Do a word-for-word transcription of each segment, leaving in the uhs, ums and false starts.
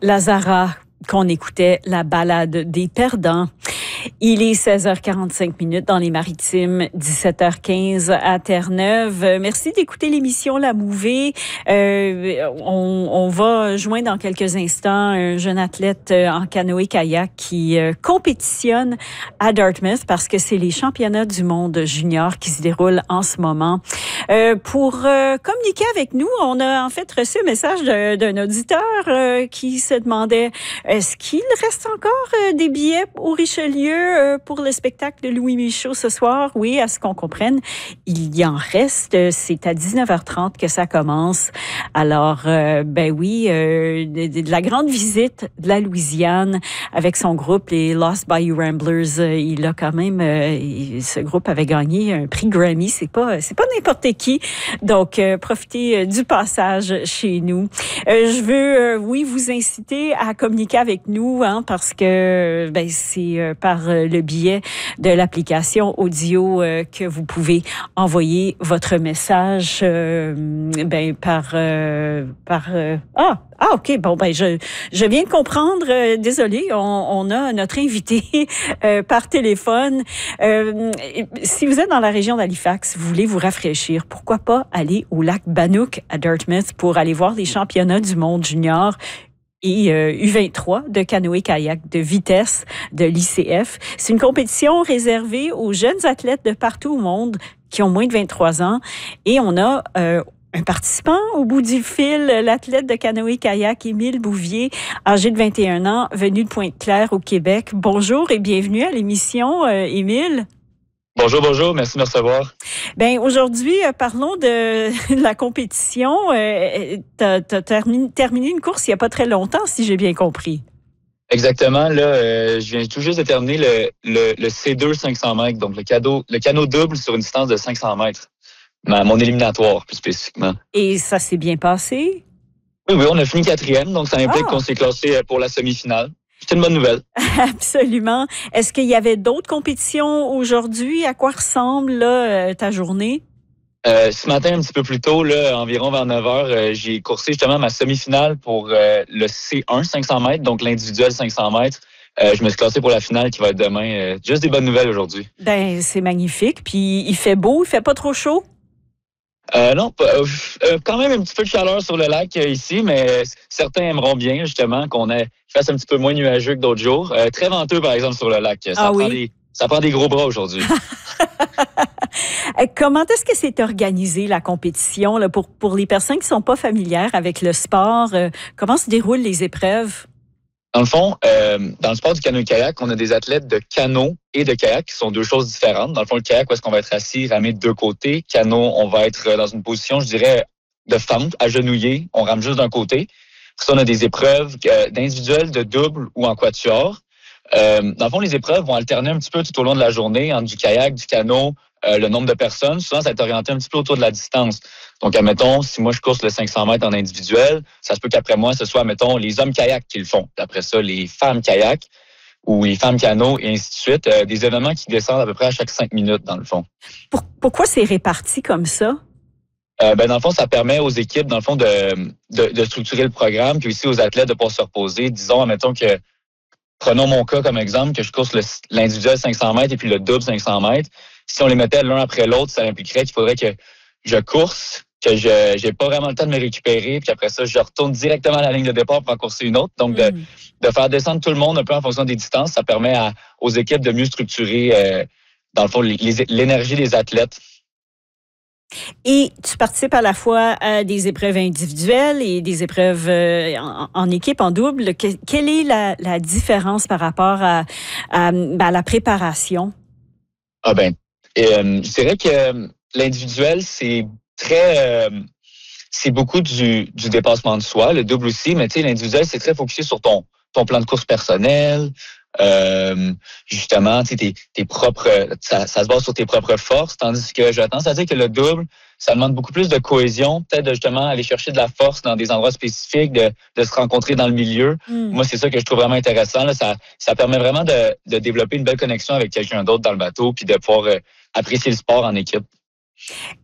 Lazara, qu'on écoutait la balade des perdants. Il est seize heures quarante-cinq minutes dans les Maritimes, dix-sept heures quinze à Terre-Neuve. Merci d'écouter l'émission La Mouvée. Euh, on, on va joindre dans quelques instants un jeune athlète en canoë-kayak qui euh, compétitionne à Dartmouth parce que c'est les championnats du monde junior qui se déroulent en ce moment. Euh, pour euh, communiquer avec nous, on a en fait reçu un message de, d'un auditeur euh, qui se demandait est-ce qu'il reste encore euh, des billets au Richelieu euh, pour le spectacle de Louis Michaud ce soir? Oui, à ce qu'on comprenne, il y en reste. C'est à dix-neuf heures trente que ça commence. Alors, euh, ben oui, euh, de, de la grande visite de la Louisiane avec son groupe, les Lost Bayou Ramblers. Euh, il a quand même, euh, ce groupe avait gagné un prix Grammy. C'est pas, c'est pas n'importe qui. Donc, euh, profitez du passage chez nous. Euh, je veux, euh, oui, vous inciter à communiquer avec nous, hein, parce que ben c'est euh, par le biais de l'application audio euh, que vous pouvez envoyer votre message euh, ben par euh, par euh, ah Ah, OK. Bon, ben, je, je viens de comprendre. Euh, désolée, on, on a notre invité euh, par téléphone. Euh, si vous êtes dans la région d'Halifax, vous voulez vous rafraîchir, pourquoi pas aller au lac Bannock à Dartmouth pour aller voir les championnats du monde junior et euh, U vingt-trois de canoë-kayak de vitesse de l'I C F. C'est une compétition réservée aux jeunes athlètes de partout au monde qui ont moins de vingt-trois ans. Et on a euh, un participant au bout du fil, l'athlète de canoë-kayak Émile Bouvier, âgé de vingt et un ans, venu de Pointe-Claire au Québec. Bonjour et bienvenue à l'émission, euh, Émile. Bonjour, bonjour. Merci de me recevoir. Ben aujourd'hui, euh, parlons de, de la compétition. Euh, tu as terminé, terminé une course il n'y a pas très longtemps, si j'ai bien compris. Exactement. Là, euh, je viens tout juste de terminer le, le, le C deux cinq cents mètres, donc le, cadeau, le canot double sur une distance de cinq cents mètres. Ma, mon éliminatoire, plus spécifiquement. Et ça s'est bien passé? Oui, oui, on a fini quatrième, donc ça implique ah. qu'on s'est classé pour la semi-finale. C'est une bonne nouvelle. Absolument. Est-ce qu'il y avait d'autres compétitions aujourd'hui? À quoi ressemble là, ta journée? Euh, ce matin, un petit peu plus tôt, là, environ vers neuf heures, euh, j'ai coursé justement ma semi-finale pour euh, le C un cinq cents mètres, donc l'individuel cinq cents mètres. Euh, je me suis classé pour la finale qui va être demain. Euh, juste des bonnes nouvelles aujourd'hui. Ben, c'est magnifique. Puis, il fait beau, il fait pas trop chaud? Euh, non, euh, euh, quand même un petit peu de chaleur sur le lac euh, ici, mais certains aimeront bien justement qu'on ait fasse un petit peu moins nuageux que d'autres jours. Euh, très venteux, par exemple, sur le lac. Ça, ah, prend, oui? des, ça prend des gros bras aujourd'hui. Comment est-ce que c'est organisé, la compétition, là, pour, pour les personnes qui ne sont pas familières avec le sport? Euh, comment se déroulent les épreuves? Dans le fond, euh, dans le sport du canoë-kayak, on a des athlètes de canot et de kayak qui sont deux choses différentes. Dans le fond, le kayak, où est-ce qu'on va être assis, ramé de deux côtés. Canot, on va être dans une position, je dirais, de fente, agenouillé. On rame juste d'un côté. Après ça, on a des épreuves euh, d'individuel, de double ou en quatuor. Euh, dans le fond, les épreuves vont alterner un petit peu tout au long de la journée entre du kayak, du canot, euh, le nombre de personnes. Souvent, ça va être orienté un petit peu autour de la distance. Donc, admettons, si moi, je course le cinq cents mètres en individuel, ça se peut qu'après moi, ce soit, admettons, les hommes kayak qui le font. Puis après ça, les femmes kayak ou les femmes canot et ainsi de suite. Euh, des événements qui descendent à peu près à chaque cinq minutes, dans le fond. Pour, pourquoi c'est réparti comme ça? Euh, ben, dans le fond, ça permet aux équipes, dans le fond, de, de, de structurer le programme, puis aussi aux athlètes de pouvoir se reposer. Disons, admettons que, prenons mon cas comme exemple, que je course le, l'individuel cinq cents mètres et puis le double cinq cents mètres. Si on les mettait l'un après l'autre, ça impliquerait qu'il faudrait que je course, que je j'ai pas vraiment le temps de me récupérer, puis après ça, je retourne directement à la ligne de départ pour en courser une autre. Donc, de, mm. de faire descendre tout le monde un peu en fonction des distances, ça permet à, aux équipes de mieux structurer, euh, dans le fond, les, les, l'énergie des athlètes. Et tu participes à la fois à des épreuves individuelles et des épreuves euh, en, en équipe, en double. Que, quelle est la, la différence par rapport à, à, à la préparation? Ah ben, euh, je dirais que l'individuel, c'est très... Euh, c'est beaucoup du, du dépassement de soi, le double aussi, mais tu sais, l'individuel, c'est très focusé sur ton, ton plan de course personnel, euh, justement, tu sais, tes, tes propres, ça, ça se base sur tes propres forces, tandis que j'ai tendance à dire que le double, ça demande beaucoup plus de cohésion, peut-être de justement aller chercher de la force dans des endroits spécifiques, de, de se rencontrer dans le milieu. Mm. Moi, c'est ça que je trouve vraiment intéressant. Là. Ça, ça permet vraiment de, de développer une belle connexion avec quelqu'un d'autre dans le bateau, puis de pouvoir euh, apprécier le sport en équipe.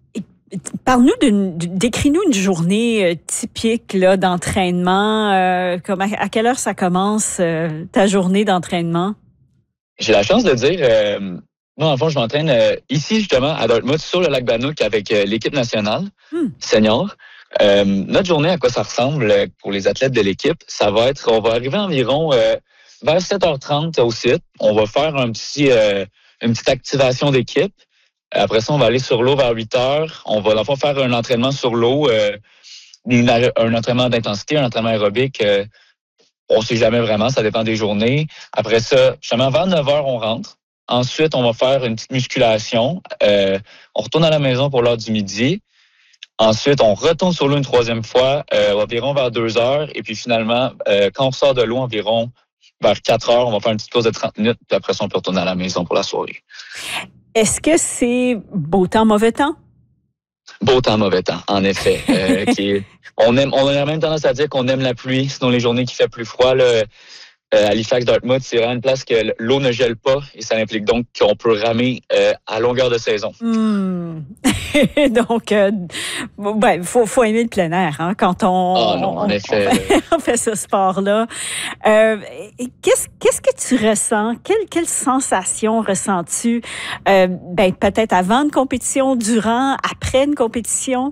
parle-nous d'une, décris-nous une journée typique là, d'entraînement. Euh, comme à, à quelle heure ça commence euh, ta journée d'entraînement? J'ai la chance de dire, euh, moi, en fond, je m'entraîne euh, ici, justement, à Dartmouth, sur le lac Bannock, avec euh, l'équipe nationale Hmm. senior. Euh, notre journée, à quoi ça ressemble euh, pour les athlètes de l'équipe, ça va être, on va arriver environ euh, vers sept heures trente au site. On va faire un petit, euh, une petite activation d'équipe. Après ça, on va aller sur l'eau vers huit heures. On va, dans le fond, faire un entraînement sur l'eau, euh, une- un entraînement d'intensité, un entraînement aérobique. Euh, on sait jamais vraiment, ça dépend des journées. Après ça, justement, vers neuf heures, on rentre. Ensuite, on va faire une petite musculation. Euh, on retourne à la maison pour l'heure du midi. Ensuite, on retourne sur l'eau une troisième fois, euh, environ vers deux heures. Et puis finalement, euh, quand on sort de l'eau, environ vers quatre heures, on va faire une petite pause de trente minutes. Puis après ça, on peut retourner à la maison pour la soirée. Est-ce que c'est beau temps, mauvais temps? Beau temps, mauvais temps, en effet. Euh, qui est- on aime, on a même tendance à dire qu'on aime la pluie, sinon les journées qui fait plus froid, là, euh, Halifax, Dartmouth, c'est vraiment une place que l'eau ne gèle pas et ça implique donc qu'on peut ramer euh, à longueur de saison. Hmm. Donc, euh, ben, faut, faut aimer le plein air hein, quand on, Ah non, en on, effet. on fait, on fait ce sport-là. Euh, qu'est-ce, qu'est-ce que tu ressens? Quelle, quelle sensation ressens-tu? Euh, ben, peut-être avant une compétition, durant, après une compétition?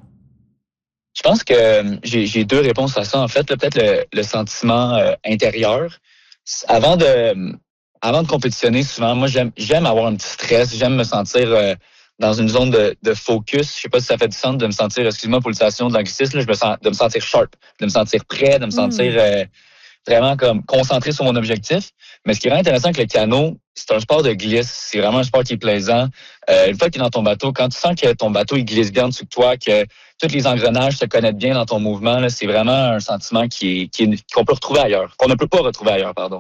Je pense que euh, j'ai, j'ai deux réponses à ça. En fait, là, peut-être le, le sentiment euh, intérieur. Avant de, avant de compétitionner, souvent, moi, j'aime, j'aime avoir un petit stress. J'aime me sentir euh, dans une zone de, de focus. Je sais pas si ça fait du sens de me sentir, excuse-moi pour l'utilisation de l'anglicisme, là, je me sens, de me sentir sharp, de me sentir prêt, de me sentir Hmm. euh, vraiment comme concentré sur mon objectif. Mais ce qui est vraiment intéressant avec le canot, c'est un sport de glisse. C'est vraiment un sport qui est plaisant. Euh, une fois que tu es dans ton bateau, quand tu sens que ton bateau il glisse bien en dessous de toi, que tous les engrenages se connaissent bien dans ton mouvement, là, c'est vraiment un sentiment qui est, qui est, qu'on peut retrouver ailleurs, qu'on ne peut pas retrouver ailleurs, pardon.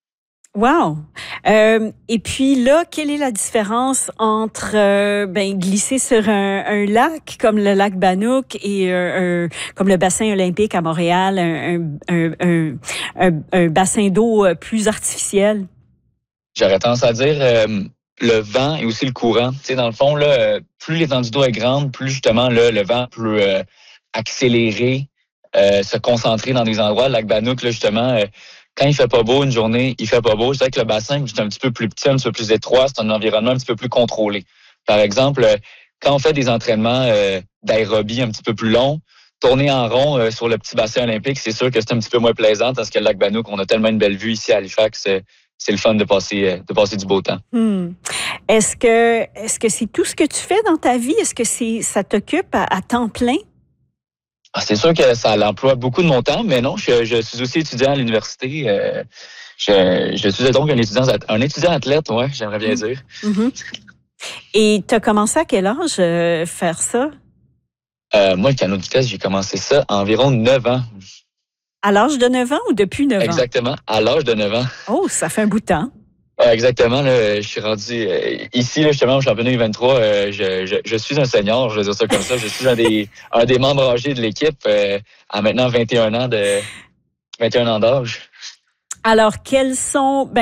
Wow! Euh, et puis là, quelle est la différence entre euh, ben, glisser sur un, un lac comme le lac Bannock et euh, un, comme le bassin olympique à Montréal, un, un, un, un, un bassin d'eau plus artificiel? J'aurais tendance à dire euh, le vent et aussi le courant. Tu sais, dans le fond, là, euh, plus l'étendue d'eau est grande, plus justement là, le vent peut euh, accélérer, euh, se concentrer dans des endroits. Le lac Bannock, là, justement, euh, quand il fait pas beau une journée, il fait pas beau. Je dirais que le bassin, c'est un petit peu plus petit, un petit peu plus étroit, c'est un environnement un petit peu plus contrôlé. Par exemple, euh, quand on fait des entraînements euh, d'aérobie un petit peu plus longs, tourner en rond euh, sur le petit bassin olympique, c'est sûr que c'est un petit peu moins plaisant parce que le lac Bannock, on a tellement une belle vue ici à Halifax. Euh, c'est le fun de passer, de passer du beau temps. Hmm. Est-ce que est-ce que c'est tout ce que tu fais dans ta vie? Est-ce que c'est ça t'occupe à, à temps plein? Ah, c'est sûr que ça l'emploie beaucoup de mon temps, mais non, je, je suis aussi étudiant à l'université. Euh, je, je suis donc un étudiant, un étudiant athlète, ouais, j'aimerais bien Hmm. dire. Mm-hmm. Et tu as commencé à quel âge euh, faire ça? Euh, moi, le canot de vitesse, j'ai commencé ça à environ neuf ans. À l'âge de neuf ans ou depuis neuf ans? Exactement, à l'âge de neuf ans. Oh, ça fait un bout de temps. Ouais, exactement, là, je suis rendu euh, ici, là, justement, au championnat U vingt-trois, euh, je, je, je suis un senior, je vais dire ça comme ça. Je suis un des, un des membres âgés de l'équipe euh, à maintenant vingt et un ans de vingt et un ans d'âge. Alors, quels sont... Ben,